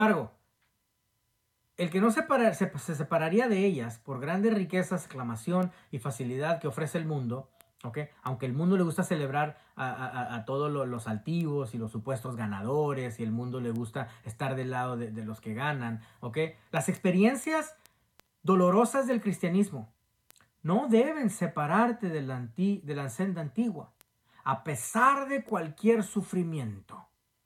Embargo, el que no se separaría de ellas por grandes riquezas, exclamación y facilidad que ofrece el mundo, ¿ok? Aunque el mundo le gusta celebrar a todos los altivos y los supuestos ganadores, y el mundo le gusta estar del lado de los que ganan, ¿ok? Las experiencias dolorosas del cristianismo no deben separarte de la senda antigua, a pesar de cualquier sufrimiento.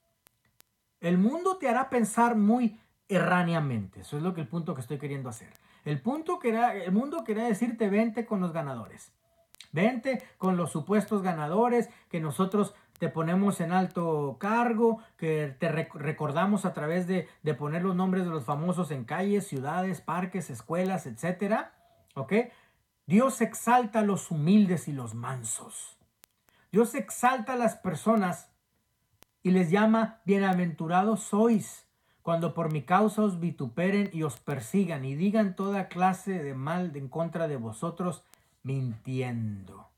El mundo te hará pensar muy erráneamente. Eso es lo que el punto que estoy queriendo hacer. El mundo quería decirte vente con los ganadores. Vente con los supuestos ganadores que nosotros te ponemos en alto cargo, que te recordamos a través de poner los nombres de los famosos en calles, ciudades, parques, escuelas, etcétera. ¿Ok? Dios exalta a los humildes y los mansos. Dios exalta a las personas y les llama bienaventurados sois cuando por mi causa os vituperen y os persigan y digan toda clase de mal en contra de vosotros mintiendo.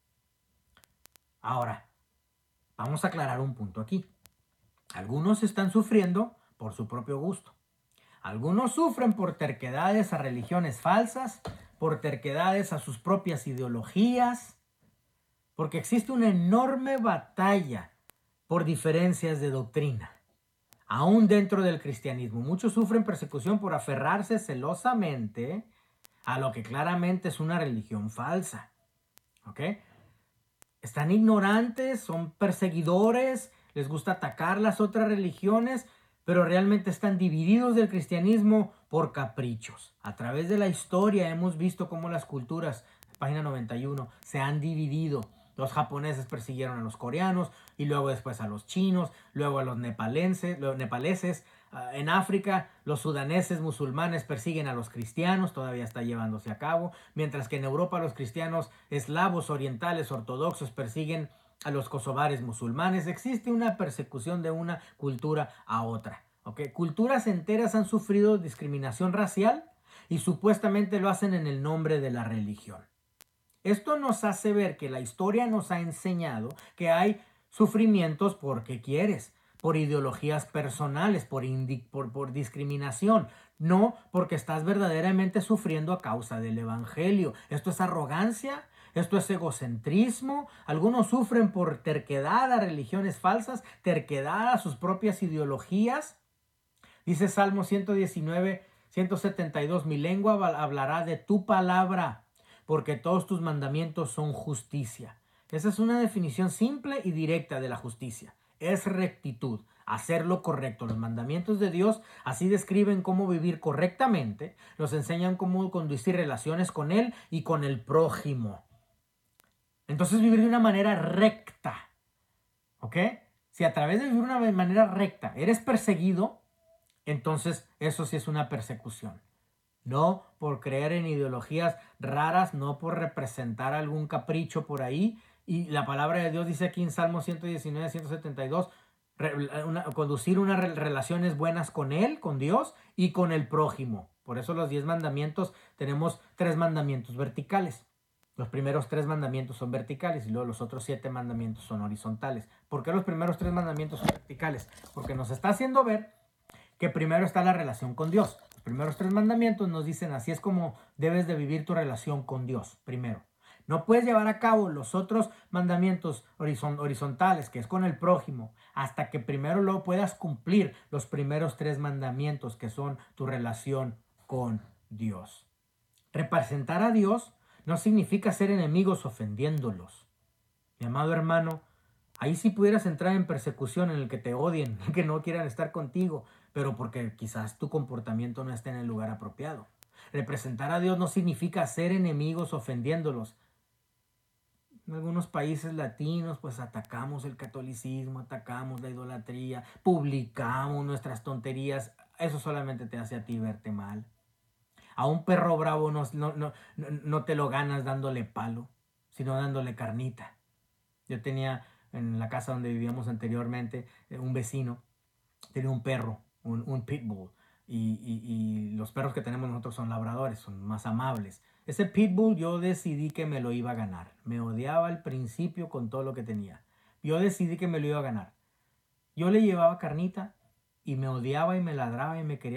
Ahora, vamos a aclarar un punto aquí. Algunos están sufriendo por su propio gusto. Algunos sufren por terquedades a religiones falsas, por terquedades a sus propias ideologías, porque existe una enorme batalla por diferencias de doctrina. Aún dentro del cristianismo, muchos sufren persecución por aferrarse celosamente a lo que claramente es una religión falsa. ¿Ok? Están ignorantes, son perseguidores, les gusta atacar las otras religiones, pero realmente están divididos del cristianismo por caprichos. A través de la historia hemos visto cómo las culturas, página 91, se han dividido. Los japoneses persiguieron a los coreanos y luego después a los chinos, luego a los nepaleses. En África, los sudaneses musulmanes persiguen a los cristianos, todavía está llevándose a cabo, mientras que en Europa los cristianos eslavos, orientales, ortodoxos persiguen a los kosovares musulmanes. Existe una persecución de una cultura a otra. ¿Okay? Culturas enteras han sufrido discriminación racial y supuestamente lo hacen en el nombre de la religión. Esto nos hace ver que la historia nos ha enseñado que hay sufrimientos porque quieres, por ideologías personales, por discriminación, no porque estás verdaderamente sufriendo a causa del evangelio. Esto es arrogancia, esto es egocentrismo. Algunos sufren por terquedad a religiones falsas, terquedad a sus propias ideologías. Dice Salmo 119, 172, mi lengua hablará de tu palabra, porque todos tus mandamientos son justicia. Esa es una definición simple y directa de la justicia. Es rectitud, hacer lo correcto. Los mandamientos de Dios así describen cómo vivir correctamente, nos enseñan cómo conducir relaciones con Él y con el prójimo. Entonces vivir de una manera recta, ¿ok? Si a través de vivir de una manera recta eres perseguido, entonces eso sí es una persecución. No por creer en ideologías raras, no por representar algún capricho por ahí. Y la palabra de Dios dice aquí en Salmo 119, 172, conducir unas relaciones buenas con Él, con Dios y con el prójimo. Por eso los 10 mandamientos, tenemos 3 mandamientos verticales. Los primeros 3 mandamientos son verticales y luego los otros 7 mandamientos son horizontales. ¿Por qué los primeros 3 mandamientos son verticales? Porque nos está haciendo ver que primero está la relación con Dios. Los primeros 3 mandamientos nos dicen así es como debes de vivir tu relación con Dios, primero. No puedes llevar a cabo los otros mandamientos horizontales, que es con el prójimo, hasta que primero lo puedas cumplir los primeros 3 mandamientos, que son tu relación con Dios. Representar a Dios no significa ser enemigos ofendiéndolos. Mi amado hermano, ahí sí pudieras entrar en persecución, en el que te odien, que no quieran estar contigo, pero porque quizás tu comportamiento no esté en el lugar apropiado. Representar a Dios no significa ser enemigos ofendiéndolos. En algunos países latinos pues atacamos el catolicismo, atacamos la idolatría, publicamos nuestras tonterías. Eso solamente te hace a ti verte mal. A un perro bravo no te lo ganas dándole palo, sino dándole carnita. Yo tenía en la casa donde vivíamos anteriormente un vecino, tenía un perro, un pitbull. Y los perros que tenemos nosotros son labradores, son más amables. Ese pitbull yo decidí que me lo iba a ganar. Me odiaba al principio con todo lo que tenía. Yo decidí que me lo iba a ganar. Yo le llevaba carnita y me odiaba y me ladraba y me quería